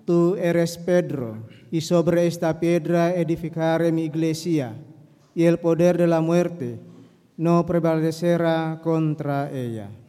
Tú eres Pedro, y sobre esta piedra edificaré mi iglesia, y el poder de la muerte no prevalecerá contra ella.